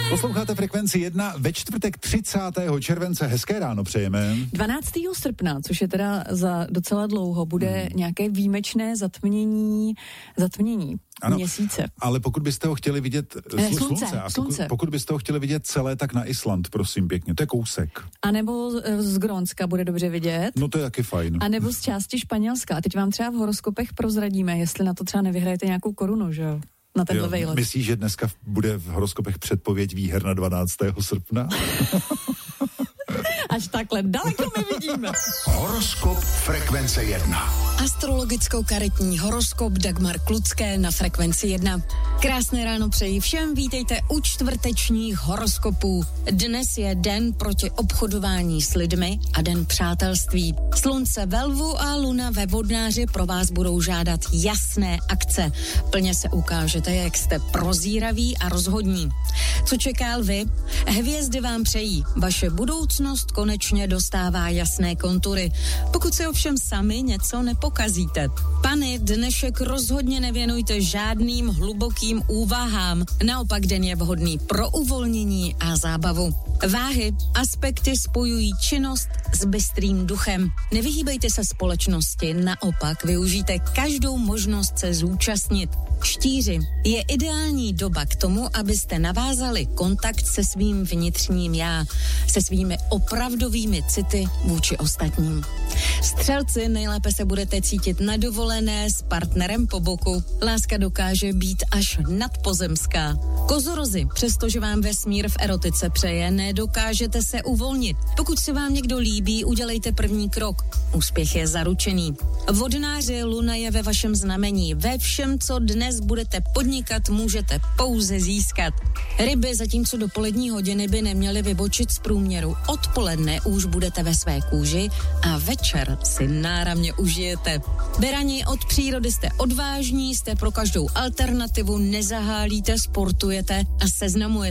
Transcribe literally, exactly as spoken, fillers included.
Posloucháte Frekvenci jedna ve čtvrtek třicátého července. Hezké ráno přejeme. dvanáctého srpna, což je teda za docela dlouho, bude hmm. nějaké výjimečné zatmění, zatmění ano, měsíce. Ale pokud byste ho chtěli vidět eh, slunce, slunce, a pokud, slunce. pokud byste ho chtěli vidět celé, tak na Island, prosím pěkně, to je kousek. A nebo z, z Grónska bude dobře vidět. No to je taky fajn. A nebo z části Španělska. A teď vám třeba v horoskopech prozradíme, jestli na to třeba nevyhrajete nějakou korunu, že jo? Na tenhle jo, vejlet. myslíš, že dneska bude v horoskopech předpověď výher na dvanáctého srpna? Až takhle daleko my vidíme. Horoskop Frekvence jedna. Astrologicko-karetní horoskop Dagmar Klucké na Frekvenci jedna. Krásné ráno přeji všem, vítejte u čtvrtečních horoskopů. Dnes je den proti obchodování s lidmi a den přátelství. Slunce ve Lvu a Luna ve Vodnáři pro vás budou žádat jasné akce. Plně se ukážete, jak jste prozíraví a rozhodní. Co čeká Lvy? Hvězdy vám přejí. Vaše budoucnost konečně dostává jasné kontury. Pokud si ovšem sami něco nepokazíte. Pany, dnešek rozhodně nevěnujte žádným hlubokým úvahám. Naopak den je vhodný pro uvolnění a zábavu. Váhy, aspekty spojují činnost s bystrým duchem. Nevyhýbejte se společnosti, naopak využijte každou možnost se zúčastnit. Štíři, je ideální doba k tomu, abyste navázali kontakt se svým vnitřním já, se svými opravdovými city vůči ostatním. Střelci, nejlépe se budete cítit na dovolené s partnerem po boku. Láska dokáže být až nadpozemská. Kozorozi, přestože vám vesmír v erotice přeje, nedokážete se uvolnit. Pokud se vám někdo líbí, udělejte první krok. Úspěch je zaručený. Vodnáři, Luna je ve vašem znamení. Ve všem, co dnes budete podnikat, můžete pouze získat. Ryby, zatímco dopolední hodiny by neměly vybočit z průměru, odpoledne už budete ve své kůži a večer si náramně užijete. Berani, od přírody jste odvážní, jste pro každou alternativu, nezahálíte, sportujete a seznamujete